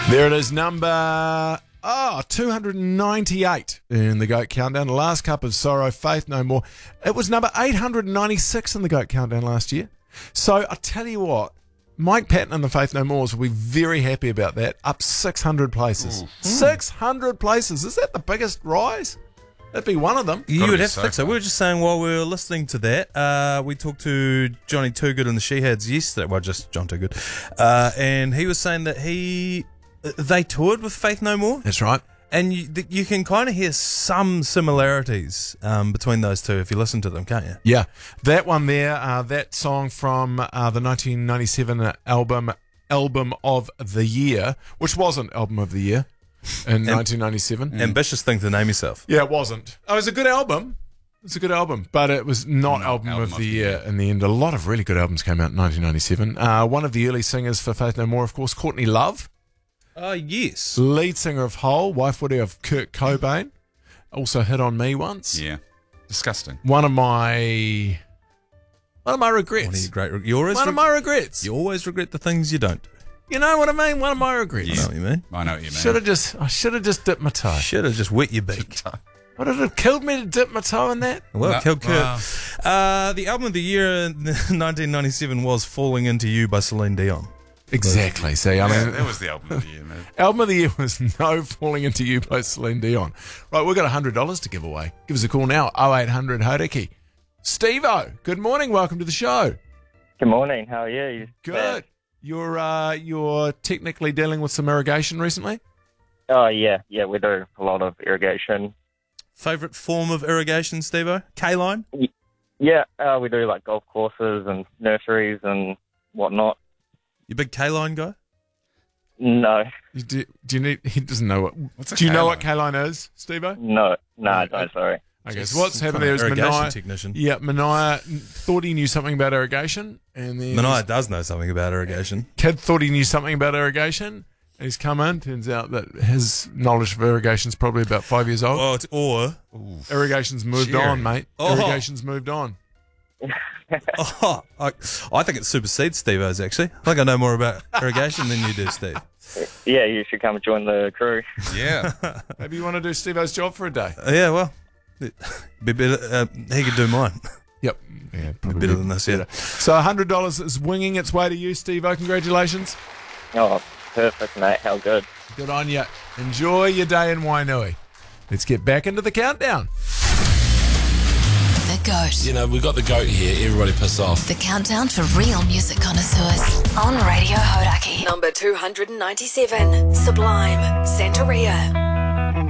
There it is, number 298 in the GOAT Countdown. The Last Cup of Sorrow, Faith No More. It was number 896 in the GOAT Countdown last year. So I tell you what, Mike Patton and the Faith No Mores will be very happy about that. Up 600 places. 600 places. Is that the biggest rise? That'd be one of them. You would have to think so. We were just saying while we were listening to that, we talked to Johnny Toogood and the Sheehads yesterday. Well, just John Toogood. And he was saying that they toured with Faith No More. That's right. And you can kind of hear some similarities between those two if you listen to them, can't you? Yeah. That one there, that song from the 1997 album of the Year, which wasn't Album of the Year in 1997. Ambitious thing to name yourself. Yeah, it wasn't. Oh, it was a good album. It's a good album, but it was not album of the year in the end. A lot of really good albums came out in 1997. One of the early singers for Faith No More, of course, Courtney Love. Yes. Lead singer of Hole, wife widow of Kurt Cobain. Also hit on me once. Yeah. Disgusting. One of my regrets. One of your great One of my regrets. You always regret the things you don't do. You know what I mean? One of my regrets. I know what you mean. I know what you mean. I should have just dipped my toe. Should have just wet your beak. Would it have killed me to dip my toe in that? Well, No, killed Kurt. The album of the year in 1997 was Falling Into You by Celine Dion. Exactly. See, I mean, that was the album of the year, man. album of the year was No Falling Into You by Celine Dion. Right, we've got $100 to give away. Give us a call now, 0800 Hauriki. Steve-O, good morning. Welcome to the show. Good morning. How are you? Good. You're technically dealing with some irrigation recently? Oh, yeah. Yeah, we do a lot of irrigation. Favourite form of irrigation, Steve-O? K-line? Yeah, we do like golf courses and nurseries and whatnot. You big K-line guy? No. Do you need? He doesn't know what. What's a Do you know what K-line? K-line is, Steve-O? No, I don't, sorry. Okay, so what's happened there is irrigation Mania. technician. Yeah, Mania thought he knew something about irrigation, and then Mania does know something about irrigation. Kid thought he knew something about irrigation. And he's come in. Turns out that his knowledge of irrigation is probably about 5 years old. Irrigation's moved Cheery. on, mate. Oh. Irrigation's moved on. I think it supersedes Steve-O's, actually. I think I know more about irrigation than you do, Steve. Yeah, you should come join the crew. Yeah. Maybe you want to do Steve-O's job for a day. Yeah, well, be better. He could do mine. Yep. Yeah, probably Better than this, yeah. So $100 is winging its way to you, Steve-O. Congratulations. Oh, perfect, mate. How good. Good on you. Enjoy your day in Wainui. Let's get back into the countdown. The GOAT. You know, we've got the GOAT here. Everybody piss off. The countdown for real music connoisseurs on Radio Hauraki. Number 297, Sublime, Centre